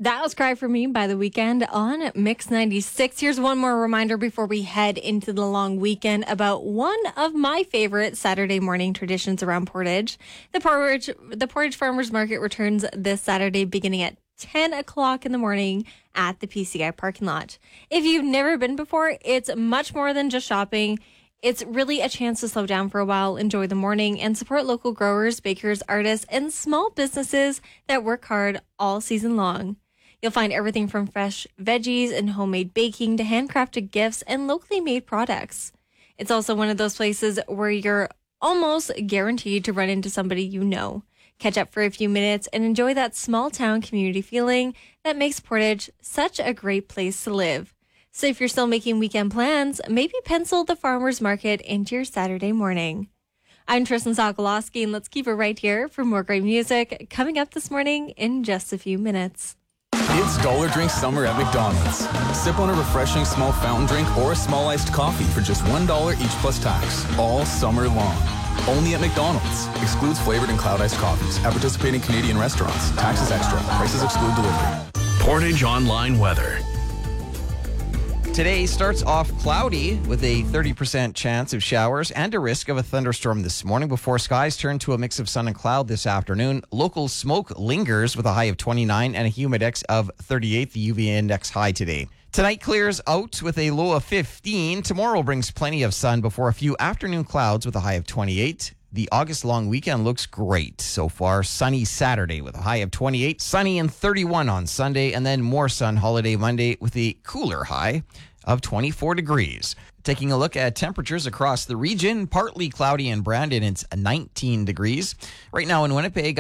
That was Cry For Me by The Weeknd on Mix 96. Here's one more reminder before we head into the long weekend about one of my favorite Saturday morning traditions around Portage. The Portage Farmers Market returns this Saturday beginning at 10 o'clock in the morning at the PCI parking lot. If you've never been before, it's much more than just shopping. It's really a chance to slow down for a while, enjoy the morning, and support local growers, bakers, artists, and small businesses that work hard all season long. You'll find everything from fresh veggies and homemade baking to handcrafted gifts and locally made products. It's also one of those places where you're almost guaranteed to run into somebody you know. Catch up for a few minutes and enjoy that small town community feeling that makes Portage such a great place to live. So if you're still making weekend plans, maybe pencil the farmers market into your Saturday morning. I'm Tristan Sokolowski, and let's keep it right here for more great music coming up this morning in just a few minutes. It's Dollar Drink Summer at McDonald's. Sip on a refreshing small fountain drink or a small iced coffee for just $1 each plus tax, all summer long. Only at McDonald's. Excludes flavored and cloud iced coffees at participating Canadian restaurants. Taxes extra. Prices exclude delivery. Portage Online Weather. Today starts off cloudy with a 30% chance of showers and a risk of a thunderstorm this morning before skies turn to a mix of sun and cloud this afternoon. Local smoke lingers with a high of 29 and a humidex of 38, the UV index high today. Tonight clears out with a low of 15. Tomorrow brings plenty of sun before a few afternoon clouds with a high of 28. The August long weekend looks great so far. Sunny Saturday with a high of 28. Sunny and 31 on Sunday, and then more sun holiday Monday with a cooler high of 24 degrees. Taking a look at temperatures across the region, partly cloudy in Brandon, it's 19 degrees. Right now in Winnipeg,